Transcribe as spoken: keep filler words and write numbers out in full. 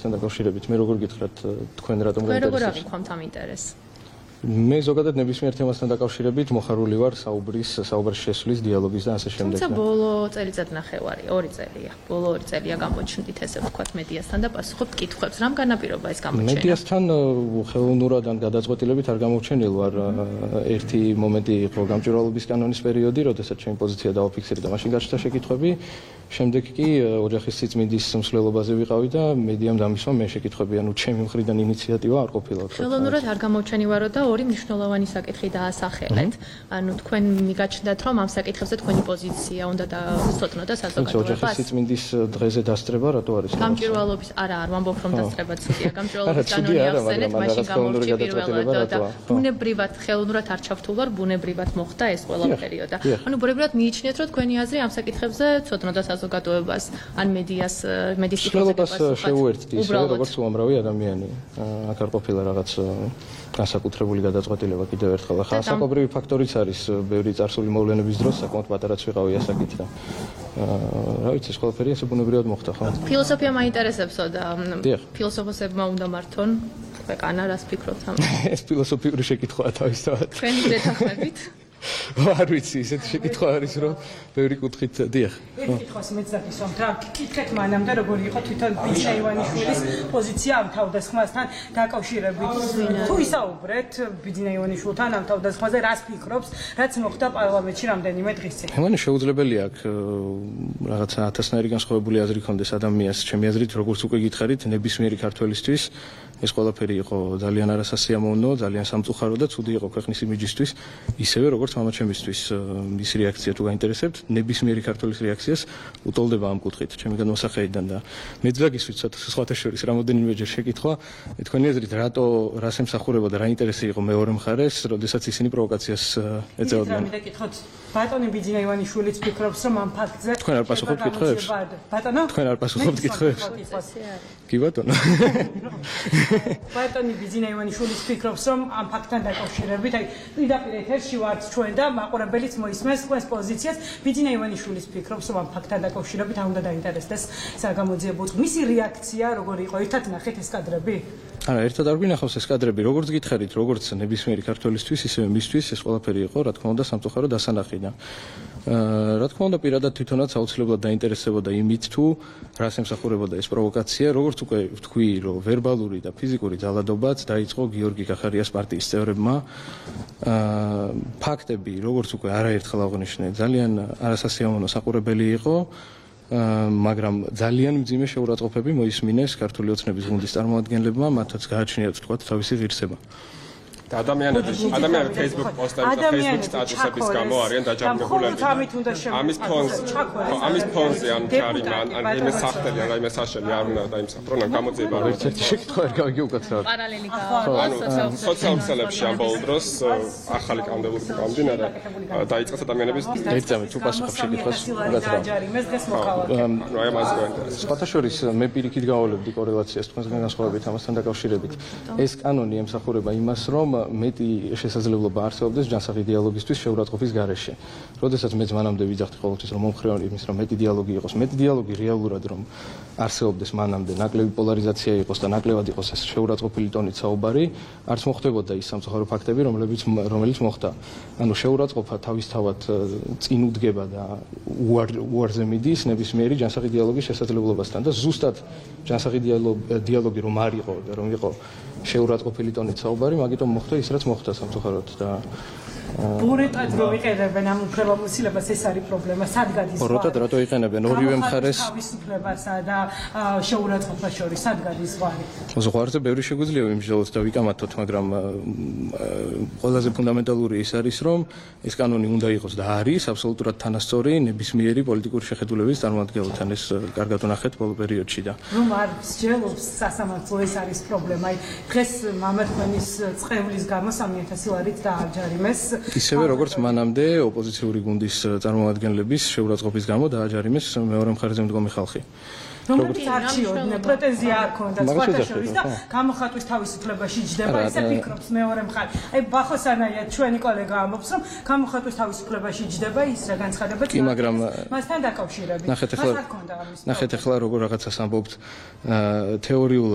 თემასთან დაკავშირებით მე როგორ გითხრათ თქვენ რატომ გაინტერესებს? გაინტერესებს? როგორ აღიქვამთ ამ ინტერესს? მე ზოგადად ნებისმიერ თემასთან დაკავშირებით მოხარული ვარ საუბრის, საუბრის შესვლის, დიალოგის და ასე შემდეგ. თუმცა ბოლო წელიწად ნახევარი, ორი წელია. ბოლო ორი წელია გამოჩნდით ესე ვთქვათ მედიასთან და პასუხობთ კითხვებს. რამ განაპირობა ეს გამოჩენა? მედიასთან ხელოვნურად ან გადაწყვეტილებით არ გამოვჩენილ ვარ. ერთი მომენტი იყო გამჭვირვალობის კანონის პერიოდი, როდესაც ჩემი პოზიცია დააფიქსირდა და მაშინ გაჩნდა შეკითხვები. შემდეგ კი ოჯახის სიწმინდის მსვლელობაზე ვიყავი და მედიამ დამისვა მე შეკითხვები, ანუ ჩემი მხრიდან ინიციატივა არ ყოფილა. ხელოვნურად არ გამოჩენივარო და ორი მნიშვნელოვანი საკითხი დაასახელეთ. ანუ თქვენ მიგაჩნდათ, რომ ამ საკითხებზე თქვენი პოზიცია უნდა დავსწროთ და საზოგადოებას. ოჯახის სიწმინდის დღეზე დასწრება რატო არის? გამჭვირვალობის არა, არ ვამბობ რომ დასწრება ცუდია. გამჭვირვალობის კანონი ახსენეთ, მაშინ გამორჩი პირველად და ბუნებრივად ხელოვნურად არ ჩავთვლარ, ბუნებრივად მოხდა ეს ყველა პერიოდა. ანუ ბუნებრივად მიიჩნიეთ, რომ თქვენი აზრი ამ საკითხებზე ცოდნა და საზოგადოებას ან მედიას მედიის სიტყვას შეუერთდი ისე როგორც უამრავი ადამიანი. აქ არ ყოფილა რაღაც განსაკუთრებული გადაწყვეტილება კიდევ ერთხელ. ახლა ასაკობრივი ფაქტორიც არის ბევრი წარსული მოვლენების დროს საკმაოდ პატარაც ვიყავი ასაკით და რა ვიცი ეს ყველაფერი ასე ბუნებრივად მოხდა ხო? ფილოსოფია მაინტერესებსო და ფილოსოფოსებმა უნდა მართონ ქვეყანა რას ფიქრობთ ამ? ეს ფილოსოფიური შეკითხვაა თავისთავად. ჩვენი დეტალებით არ ვიცი, ესეთი შეკითხვა არის, რომ ბევრი კუთხით დიახ. ეს კითხვას მეც დაგისვამთ რა, კითხეთ მანამდე როგორი იყო თვითონ ბიძინა ივანიშვილის პოზიცია ამ თავდასხმასთან დაკავშირებით. თუ ისაუბრეთ ბიძინა ივანიშვილთან ამ თავდასხმაზე, რას ფიქრობს, რაც მოხდა პარლამენტში რამდენიმე დღის წინ? მეგონი შეუძლებელია აქ რაღაცა ათასნაირი განსხვავებული აზრი ქონდეს ადამიანს, ჩემი აზრით, როგორც უკვე გითხარით, ნებისმიერი ქართველისთვის ეს ყველაფერი იყო ძალიან არასასიამოვნო, ძალიან სამწუხარო და ცუდი იყო ქვეყნის იმიჯისთვის, ისევე როგორც მამაჩემისთვის ის რეაქცია თუ გაინტერესებთ, ნებისმიერი ქართველის რეაქციას უტოლდება ამ კუთხით, ჩემი განმოსახედიდან და მეც ვაგისვით სხვათა შორის რამოდენიმეჯერ შეკითხვა, თქვენი აზრით, რატო რას ემსახურებოდა, რა ინტერესი იყო მეორე მხარეს, როდესაც ისინი პროვოკაციას ეწეოდნენ. მე გითხოთ, ბატონი ბიძინა ივანიშვილიც ფიქრობს, რომ ამ ფაქტზე თქვენ არ პასუხობთ კითხვებს? ბატონო? თქვენ არ პასუხობთ კითხვებს? კი ბატონო. ბატონი ბიძინა ივანიშვილიც ფიქრობს, რომ ამ ფაქტთან დაკავშირებით, აი, პირდაპირ ეთერში ვართ ჩვენ და მაყურებელიც მოისმენს თქვენს პოზიციას. ბიძინა ივანიშვილიც ფიქრობს, რომ ამ ფაქტთან დაკავშირებით არ უნდა დაინტერესდეს საგამოძიებო უწყო. მისი რეაქცია როგორი იყო? ერთად ნახეთ ეს კადრები? არა, ერთად არ გვინახავს ეს კადრები. როგორც გითხარით, როგორც ნებისმიერი ქართველისთვის, ისევე მისთვის ეს ყველაფერი იყო, რა თქმა უნდა, სამწუხარო დასანახი და რა თქმა უნდა, პირადად თვითონაც აუცილებლად დაინტერესებოდა იმით, თუ რას ემსახურებოდა ეს პროვოკაცია, როგორც უკვე ვთქვი, რომ ვერბალური და ფიზიკური ძალადობაც დაიწყო გიორგი კახარიას პარტიის წევრებმა. ფაქტები, როგორც უკვე არაერთხელ აღვნიშნე, ძალიან არასასიამოვნო საყურებელი იყო. მაგრამ ძალიან მძიმე შეურაცხყოფები მოისმინეს ქართული ოცნების გუნდის წარმომადგენლებმა, მათაც გააჩნიათ თქვათ თავისი ღირსება. და ადამიანები ადამიანები Facebook პოსტების და Facebook სტატუსების გამო არიან დაჯამებულები. ამის ფონზე, ამის ფონზე ან ჯარიმა ან რაიმე სახელი ან რაიმე საშენი არ უნდა დაიმსახურონ, ან გამოძიება არ ერთ-ერთი შეკითხვა არ გავიგე უკაცრავად. პარალელი გავა სოციალურ ქსელებში ამ ბოლო დროს ახალი კანონმდებლობის გამომდინარე დაიწყეს ადამიანების ერთამე თუ პასუხობ შეკითხვას უკაცრავად. რა ამაზე გაინტერესებს? სხვათა შორის მე პირიქით გავავლებდი კორელაციას თქვენსგან განსხვავებით ამასთან დაკავშირებით. ეს კანონი ემსახურება იმას, რომ მეტი შესაძლებლობა არსებობდეს ჯანსაღი დიალოგისთვის შეურაცხყოფის გარეშე. როდესაც მეც მანამდე ვიძახდი ყოველთვის, რომ მომხრევარი იმის, რომ მეტი დიალოგი იყოს, მეტი დიალოგი რეალურად რომ არსებობდეს მანამდე, ნაკლები პოლარიზაცია იყოს და ნაკლებად იყოს ეს შეურაცხყოფილი ტონით საუბარი, არც მოხდებოდა ის სამწუხარო ფაქტები, რომლებიც რომელიც მოხდა. ანუ შეურაცხყოფა თავისთავად წინ უდგება და უარზე მიდის ნებისმიერი ჯანსაღი დიალოგის შესაძლებლობასთან და ზუსტად ჯანსაღი დიალოგი რომ არ იყო და რომ იყო შეურაცხყოფილი ტონით საუბარი, მაგიტომ მოხდა ის რაც მოხდა სამწუხაროდ და ბოროტად რო იყენებენ ამ უფლებამოსილებას ეს არის პრობლემა. სად გადის? ბოროტად რატო იყენებენ ორივე მხარეს თავისუფლებასა და შეურაცხყოფას შორის სად გადის ზღვარი? ზღვარზე ბევრი შეგვიძლია ვიმსჯელოთ და ვიკამათოთ, მაგრამ ყველაზე ფუნდამენტალური ის არის, რომ ეს კანონი უნდა იყოს და არის აბსოლუტურად თანასწორი ნებისმიერი პოლიტიკური შეხედულების წარმომადგენელთან. ეს კარგად ვნახეთ ბოლო პერიოდში და რომ არ მსჯელობს სასამართლო, ეს არის პრობლემა. დღეს მამათმენის წყევლის გამო სამი ათასი ლარით დააჯარიმეს. ისევე როგორც მანამდე ოპოზიციური გუნდის წარმომადგენლების შეურაცხყოფის გამო დააჯარიმეს მეორე მხარეზე მდგომი ხალხი. რომელიც არჩიოდნენ, პრეტენზია არ ქონდათ სხვათა შორის და გამოხატვის თავისუფლებაში ჯდება, ესე ფიქრობს მეორე მხარე. აი ბახოსანაია ჩვენი კოლეგა ამბობს, რომ გამოხატვის თავისუფლებაში ჯდება ის რა განცხადება მასთან დაკავშირებით. ნახეთ ახლა, ნახეთ ახლა როგორ რაღაცას ამბობთ თეორიულად